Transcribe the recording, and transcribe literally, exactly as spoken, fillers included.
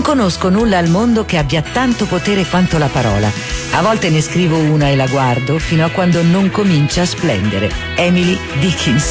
conosco nulla al mondo che abbia tanto potere quanto la parola. A volte ne scrivo una e la guardo fino a quando non comincia a splendere. Emily Dickinson.